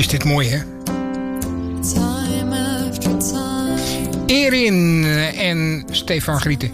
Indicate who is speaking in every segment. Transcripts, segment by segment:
Speaker 1: Is dit mooi, hè? Erin en Stefan Grieten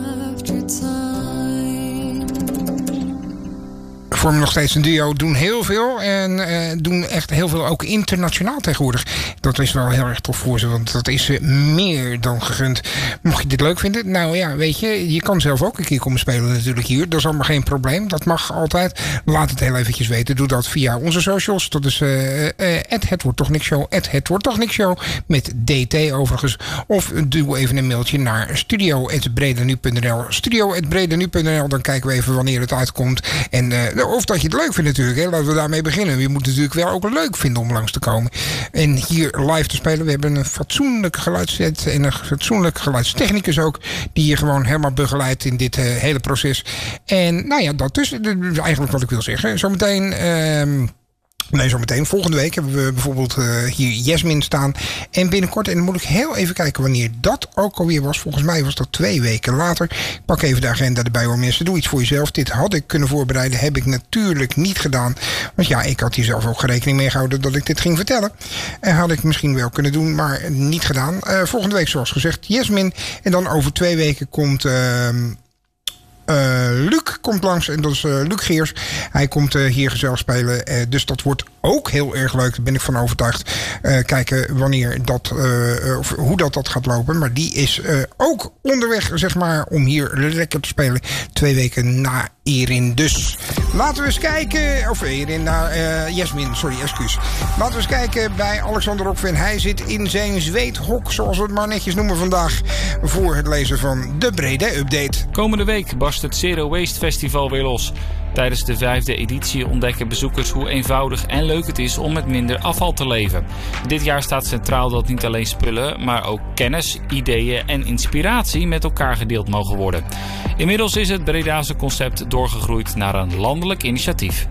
Speaker 1: vormen nog steeds een duo, doen heel veel en doen echt heel veel ook internationaal tegenwoordig. Dat is wel heel erg tof voor ze, want dat is meer dan gegund. Mocht je dit leuk vinden, nou ja, weet je, je kan zelf ook een keer komen spelen natuurlijk hier. Dat is allemaal geen probleem, dat mag altijd. Laat het heel eventjes weten, doe dat via onze socials. Dat is het wordt toch niks show, het wordt toch niks show, met DT overigens. Of doe even een mailtje naar studio@bredenu.nl, studio@bredenu.nl, dan kijken we even wanneer het uitkomt. En of dat je het leuk vindt natuurlijk. Hè. Laten we daarmee beginnen. Je moet het natuurlijk wel ook leuk vinden om langs te komen. En hier live te spelen. We hebben een fatsoenlijke geluidsset en een fatsoenlijke geluidstechnicus ook. Die je gewoon helemaal begeleidt in dit hele proces. En nou ja, dat is eigenlijk wat ik wil zeggen. Zometeen, volgende week hebben we bijvoorbeeld hier Jasmin staan. En binnenkort, en dan moet ik heel even kijken wanneer dat ook alweer was. Volgens mij was dat 2 weken later. Ik pak even de agenda erbij hoor mensen. Doe iets voor jezelf. Dit had ik kunnen voorbereiden. Heb ik natuurlijk niet gedaan. Want ja, ik had hier zelf ook rekening mee gehouden dat ik dit ging vertellen. En had ik misschien wel kunnen doen, maar niet gedaan. Volgende week zoals gezegd Jasmin. En dan over 2 weken komt Luc komt langs en dat is Luc Geers. Hij komt hier gezellig spelen. Dus dat wordt ook heel erg leuk. Daar ben ik van overtuigd. Kijken wanneer dat of hoe dat gaat lopen. Maar die is ook onderweg, zeg maar, om hier lekker te spelen. 2 weken na Erin. Dus laten we eens kijken. Of Erin naar Jasmin. Sorry, excuus. Laten we eens kijken bij Alexander Rokven. Hij zit in zijn zweethok, zoals we het maar netjes noemen vandaag, voor het lezen van de Breda Update.
Speaker 2: Komende week barst het Zero Waste Festival weer los. Tijdens de 5e editie ontdekken bezoekers hoe eenvoudig en leuk het is om met minder afval te leven. Dit jaar staat centraal dat niet alleen spullen, maar ook kennis, ideeën en inspiratie met elkaar gedeeld mogen worden. Inmiddels is het Bredase concept doorgegroeid naar een landelijk initiatief.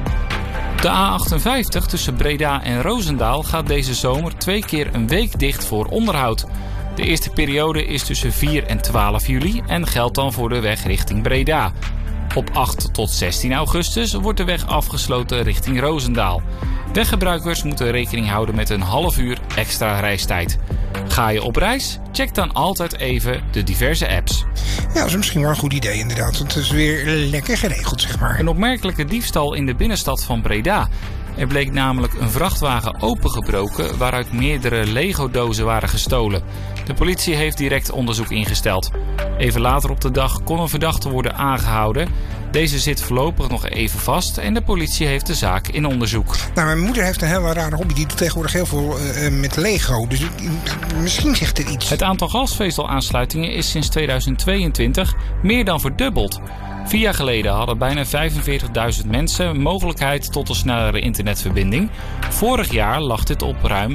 Speaker 2: De A58 tussen Breda en Roosendaal gaat deze zomer 2 keer een week dicht voor onderhoud. De eerste periode is tussen 4 en 12 juli en geldt dan voor de weg richting Breda. Op 8 tot 16 augustus wordt de weg afgesloten richting Roosendaal. Weggebruikers moeten rekening houden met een half uur extra reistijd. Ga je op reis? Check dan altijd even de diverse apps.
Speaker 1: Ja, dat is misschien wel een goed idee inderdaad. Want het is weer lekker geregeld, zeg maar.
Speaker 2: Een opmerkelijke diefstal in de binnenstad van Breda. Er bleek namelijk een vrachtwagen opengebroken waaruit meerdere Lego-dozen waren gestolen. De politie heeft direct onderzoek ingesteld. Even later op de dag kon een verdachte worden aangehouden. Deze zit voorlopig nog even vast en de politie heeft de zaak in onderzoek.
Speaker 1: Nou, mijn moeder heeft een hele rare hobby. Die doet tegenwoordig heel veel met Lego. Dus misschien zegt er iets.
Speaker 2: Het aantal gasvezelaansluitingen is sinds 2022 meer dan verdubbeld. 4 jaar geleden hadden bijna 45.000 mensen mogelijkheid tot een snellere internetverbinding. Vorig jaar lag dit op ruim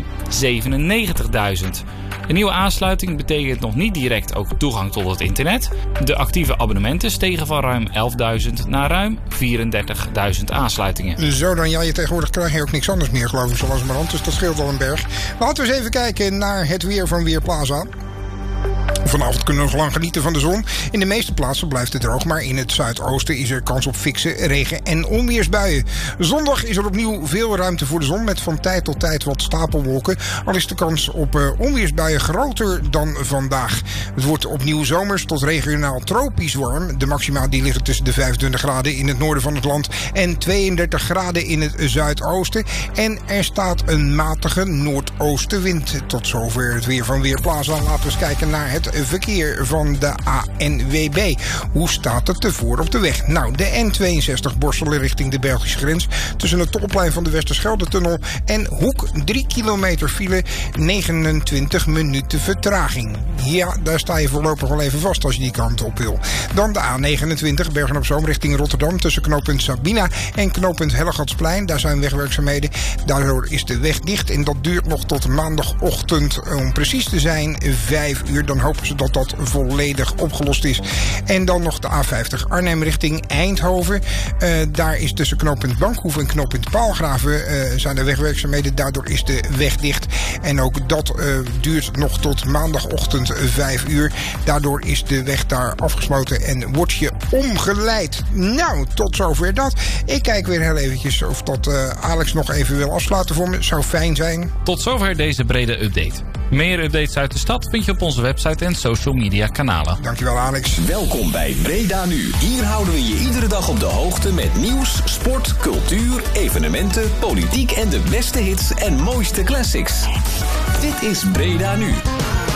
Speaker 2: 97.000. Een nieuwe aansluiting betekent nog niet direct ook toegang tot het internet. De actieve abonnementen stegen van ruim 11.000 naar ruim 34.000 aansluitingen.
Speaker 1: Zo dan, ja, je tegenwoordig krijg je ook niks anders meer, geloof ik, zoals maar. Dus dat scheelt al een berg. Laten we eens even kijken naar het weer van Weerplaza. Vanavond kunnen we nog lang genieten van de zon. In de meeste plaatsen blijft het droog, maar in het zuidoosten is er kans op fikse regen- en onweersbuien. Zondag is er opnieuw veel ruimte voor de zon met van tijd tot tijd wat stapelwolken. Al is de kans op onweersbuien groter dan vandaag. Het wordt opnieuw zomers tot regionaal tropisch warm. De maxima die liggen tussen de 25 graden in het noorden van het land en 32 graden in het zuidoosten. En er staat een matige noordoostenwind. Tot zover het weer van Weerplaza. Laten we eens kijken naar het verkeer van de ANWB. Hoe staat het ervoor op de weg? Nou, de N62 Borselen richting de Belgische grens. Tussen het topplein van de Westerschelde-tunnel en Hoek 3 kilometer file, 29 minuten vertraging. Ja, daar sta je voorlopig wel even vast als je die kant op wil. Dan de A29 Bergen-op-Zoom richting Rotterdam tussen knooppunt Sabina en knooppunt Hellegatsplein. Daar zijn wegwerkzaamheden. Daardoor is de weg dicht en dat duurt nog tot maandagochtend, om precies te zijn 5 uur. Dan hopen ze zodat dat volledig opgelost is. En dan nog de A50 Arnhem richting Eindhoven. Daar is tussen knooppunt Bankhoef en knooppunt Paalgraven zijn de wegwerkzaamheden. Daardoor is de weg dicht. En ook dat duurt nog tot maandagochtend 5 uur. Daardoor is de weg daar afgesloten en wordt je omgeleid. Nou, tot zover dat. Ik kijk weer heel eventjes of dat Alex nog even wil afsluiten voor me. Zou fijn zijn.
Speaker 2: Tot zover deze brede update. Meer updates uit de stad vind je op onze website en social media kanalen.
Speaker 1: Dankjewel, Alex.
Speaker 3: Welkom bij Breda Nu. Hier houden we je iedere dag op de hoogte met nieuws, sport, cultuur, evenementen, politiek en de beste hits en mooiste classics. Dit is Breda Nu.